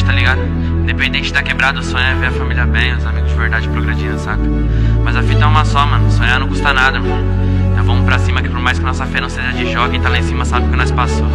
tá ligado? Independente de tá quebrado, o sonho é ver a família bem, os amigos de verdade progredindo, saca? Mas a fita é uma só, mano, sonhar não custa nada, mano. Então vamos pra cima que por mais que nossa fé não seja de jogo, quem tá lá em cima sabe o que nós passou.